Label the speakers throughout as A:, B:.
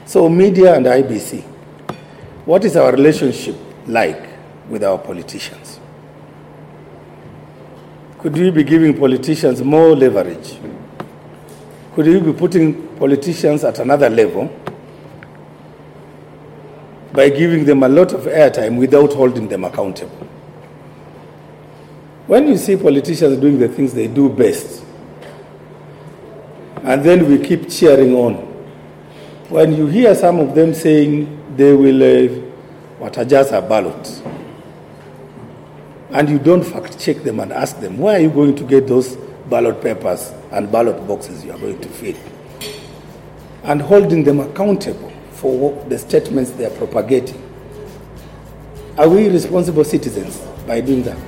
A: So media and IBC, what is our relationship like with our politicians? Could we be giving politicians more leverage? Could we be putting politicians at another level by giving them a lot of airtime without holding them accountable? When you see politicians doing the things they do best, and then we keep cheering on, when you hear some of them saying they will adjust a ballot, and you don't fact check them and ask them, where are you going to get those ballot papers and ballot boxes you are going to fill? And holding them accountable for the statements they are propagating. Are we responsible citizens by doing that?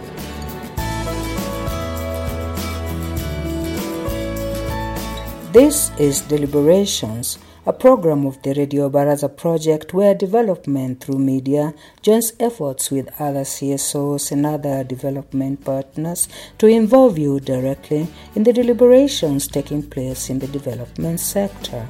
B: This is Deliberations, a program of the Radio Baraza project where development through media joins efforts with other CSOs and other development partners to involve you directly in the deliberations taking place in the development sector.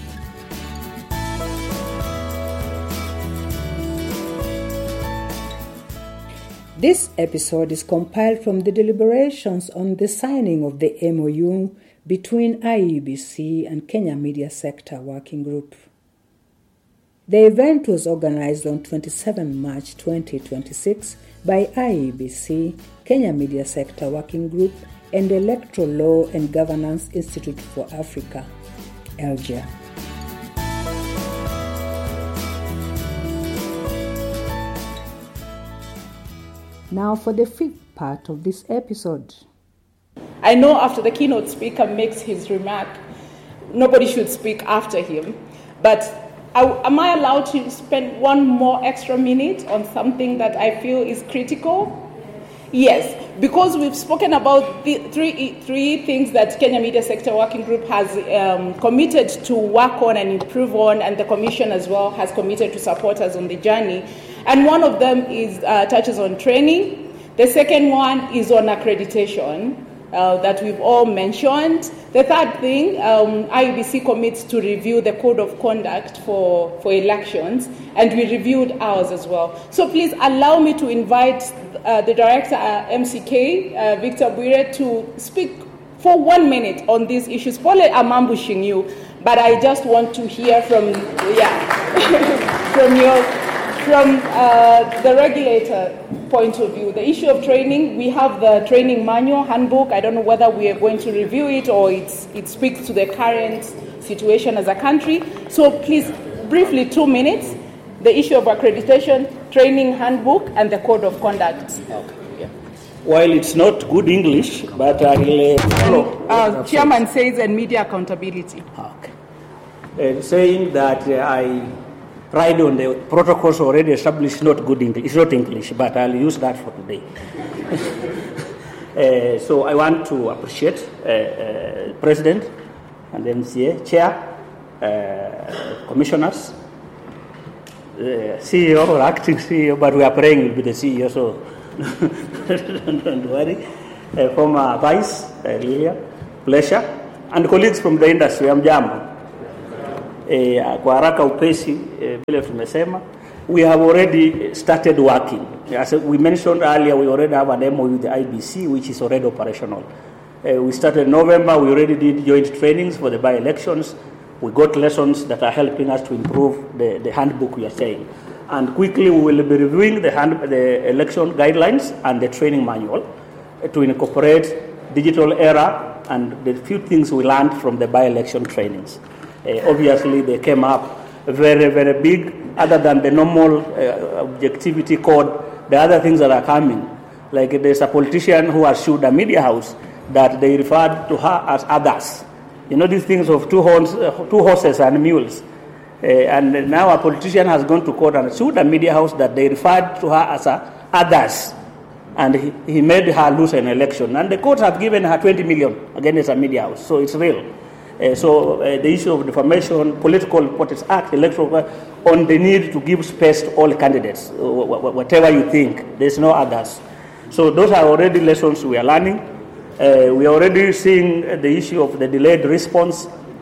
B: This episode is compiled from the deliberations on the signing of the MOU between IEBC and Kenya Media Sector Working Group. The event was organized on 27 March 2026 by IEBC, Kenya Media Sector Working Group, and Electoral Law and Governance Institute for Africa, ELGIA. Now for the fifth part of this episode.
C: I know after the keynote speaker makes his remark, nobody should speak after him, but am I allowed to spend one more extra minute on something that I feel is critical? Yes, because we've spoken about the three things that Kenya Media Sector Working Group has committed to work on and improve on, and the Commission as well has committed to support us on the journey. And one of them touches on training. The second one is on accreditation that we've all mentioned. The third thing, IEBC commits to review the code of conduct for elections, and we reviewed ours as well. So please allow me to invite the director, MCK, Victor Bwire, to speak for 1 minute on these issues. Probably I'm ambushing you, but I just want to hear from from the regulator point of view. The issue of training, we have the training manual handbook. I don't know whether we are going to review it or it speaks to the current situation as a country. So please, briefly, 2 minutes, the issue of accreditation, training handbook, and the code of conduct.
D: Okay. Yeah. While it's not good English, but I will follow.
C: Chairman says, and media accountability.
D: Okay. Saying that I ride on the protocols already established, not good English. It's not English, but I'll use that for today. So I want to appreciate President and MCA, Chair, Commissioners, CEO or acting CEO, but we are praying will be the CEO, so don't worry. Former Vice, Lilia, pleasure, and colleagues from the industry, Jambo. Kwa haraka upesi vile tumesema, we have already started working. As we mentioned earlier, we already have an MOU with the IBC, which is already operational. We started in November. We already did joint trainings for the by-elections. We got lessons that are helping us to improve the handbook we are saying. And quickly we will be reviewing the election guidelines and the training manual to incorporate digital era and the few things we learned from the by-election trainings. Obviously, they came up very, very big. Other than the normal objectivity code, the other things that are coming, like there's a politician who has sued a media house that they referred to her as others. You know these things of two horses and mules. And now a politician has gone to court and sued a media house that they referred to her as others. And he made her lose an election. And the courts have given her 20 million against a media house. So it's real. So the issue of defamation, Political Reporters Act, electoral, on the need to give space to all candidates, whatever you think, there's no others. So those are already lessons we are learning. We are already seeing the issue of the delayed response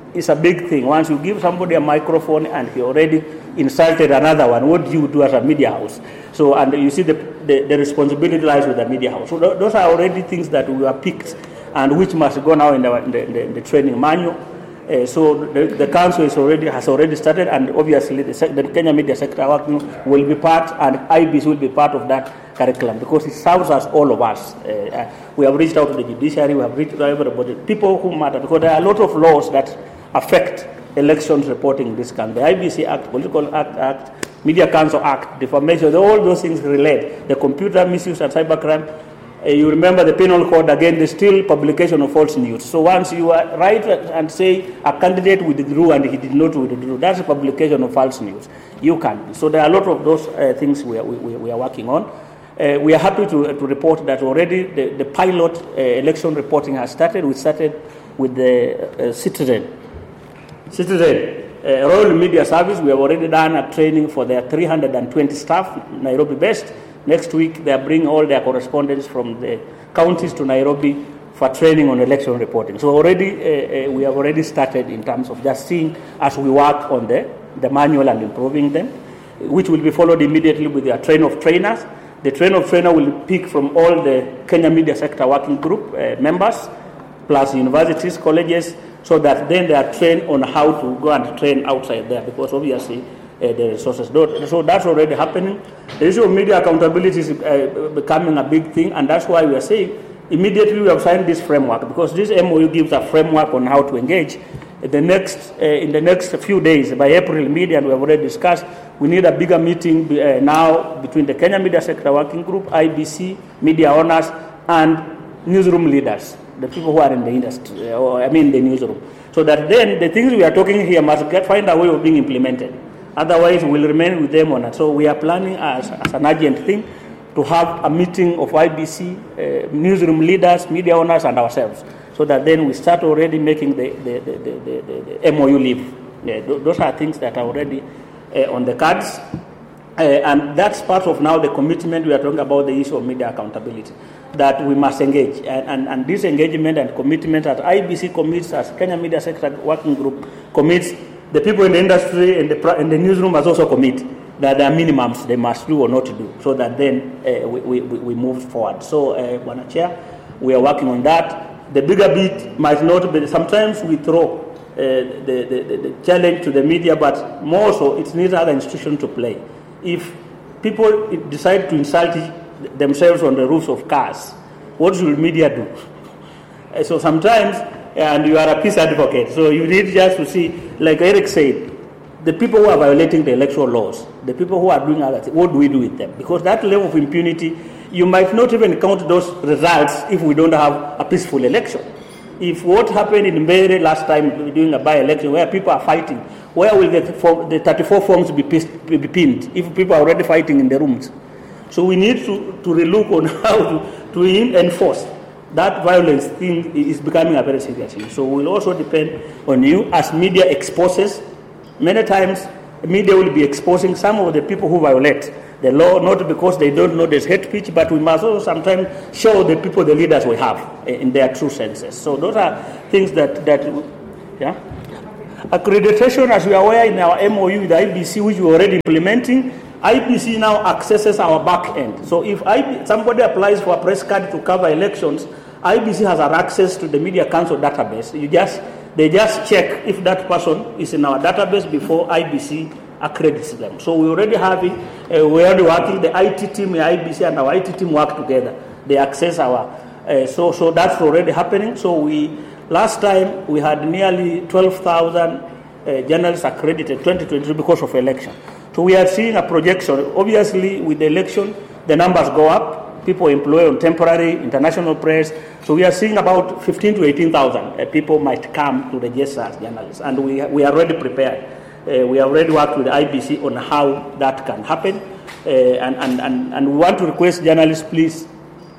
D: is a big thing. Once you give somebody a microphone and he already insulted another one, what do you do as a media house? So, and you see the responsibility lies with the media house. So those are already things that we are picked and which must go now in the training manual. So the council has already started, and obviously the Kenya Media Sector Working will be part, and IBC will be part of that curriculum, because it serves us, all of us. We have reached out to the judiciary, we have reached out to everybody, people who matter, because there are a lot of laws that affect elections reporting in this country. The IBC Act, Political Act, Media Council Act, defamation, all those things relate. The computer misuse and cybercrime. You remember the penal code, again, there's still publication of false news. So once you are right and say a candidate withdrew and he did not withdraw, that's a publication of false news. You can't. So there are a lot of those things we are working on. We are happy to report that already the pilot election reporting has started. We started with the Citizen Royal Media Service. We have already done a training for their 320 staff, Nairobi based. Next week, they are bringing all their correspondents from the counties to Nairobi for training on election reporting. So already, we have already started in terms of just seeing as we work on the manual and improving them, which will be followed immediately with their train of trainers. The train of trainer will pick from all the Kenya Media Sector Working Group members, plus universities, colleges, so that then they are trained on how to go and train outside there, because obviously the resources don't. So that's already happening. The issue of media accountability is becoming a big thing, and that's why we are saying immediately we have signed this framework, because this MOU gives a framework on how to engage. In the next few days, by April mid, and we have already discussed, we need a bigger meeting now between the Kenya Media Sector Working Group, IBC, media owners, and newsroom leaders, the people who are in the industry, or the newsroom. So that then the things we are talking here must find a way of being implemented. Otherwise, we'll remain with them on it. So we are planning as an urgent thing to have a meeting of IBC, newsroom leaders, media owners, and ourselves, so that then we start already making the MOU live. Those are things that are already on the cards. And that's part of now the commitment we are talking about, the issue of media accountability, that we must engage. And this engagement and commitment that IBC commits, as Kenya Media Sector Working Group commits, the people in the industry and the newsroom must also commit that there are minimums they must do or not do, so that then we move forward. So, Bwana Chair, we are working on that. The bigger bit might not be, sometimes we throw the challenge to the media, but more so it needs other institutions to play. If people decide to insult themselves on the roofs of cars, what should media do? So sometimes, and you are a peace advocate, so you need just to see, like Eric said, the people who are violating the electoral laws, the people who are doing other things, what do we do with them? Because that level of impunity, you might not even count those results if we don't have a peaceful election. If what happened in Mbeere last time during a by-election where people are fighting, where will the 34 forms be pinned if people are already fighting in the rooms? So we need to relook on how to enforce. That violence thing is becoming a very serious issue. So we'll also depend on you as media exposes. Many times, media will be exposing some of the people who violate the law, not because they don't know there's hate speech, but we must also sometimes show the people, the leaders we have, in their true senses. So those are things that yeah. Accreditation, as we are aware in our MOU with the IBC, which we're already implementing, IBC now accesses our back end. So if somebody applies for a press card to cover elections, IBC has access to the Media Council database. They just check if that person is in our database before IBC accredits them. So we already have it. We're already working. The IT team, the IBC, and our IT team work together. They access our. So that's already happening. So last time we had nearly 12,000 journalists accredited 2022 because of election. So we are seeing a projection. Obviously, with the election, the numbers go up. People employed on temporary, international press. So we are seeing about 15 to 18,000 people might come to register as journalists. And we are already prepared. We have already worked with the IBC on how that can happen. And we want to request journalists, please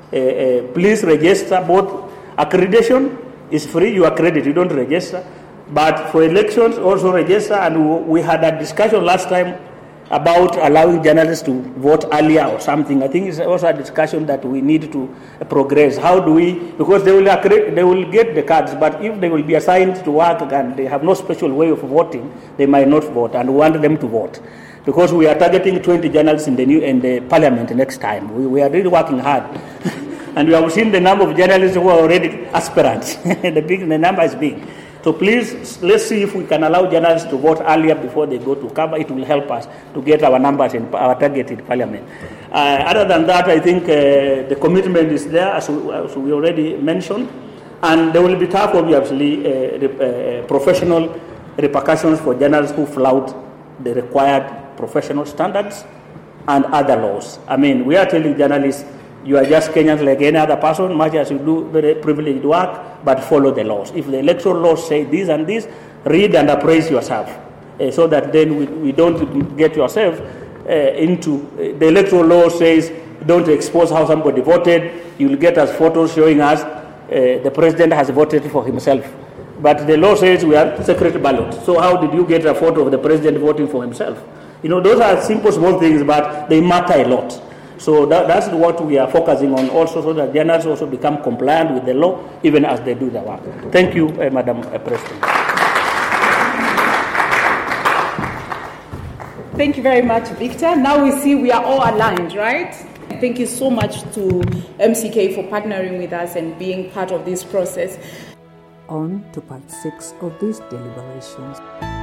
D: register. Both accreditation is free. You accredit, you don't register. But for elections, also register. And we had a discussion last time. about allowing journalists to vote earlier or something. I think it's also a discussion that we need to progress. How do we, because they will get the cards, but if they will be assigned to work and they have no special way of voting, they might not vote, and we want them to vote. Because we are targeting 20 journalists in the parliament next time. We are really working hard. And we have seen the number of journalists who are already aspirants. The number is big. So please, let's see if we can allow journalists to vote earlier before they go to cover. It will help us to get our numbers in our targeted parliament. Other than that, I think the commitment is there, as we already mentioned, and there will be tough, obviously, professional repercussions for journalists who flout the required professional standards and other laws. I mean, we are telling journalists, you are just Kenyans like any other person, much as you do very privileged work, but follow the laws. If the electoral laws say this and this, read and appraise yourself, so that then we don't get yourself into, the electoral law says don't expose how somebody voted. You will get us photos showing us the president has voted for himself. But the law says we are secret ballot. So how did you get a photo of the president voting for himself? You know, those are simple, small things, but they matter a lot. So that's what we are focusing on also, so that journalists also become compliant with the law, even as they do their work. Thank you, Madam President.
C: Thank you very much, Victor. Now we see we are all aligned, right? Thank you so much to MCK for partnering with us and being part of this process.
B: On to part 6 of these deliberations.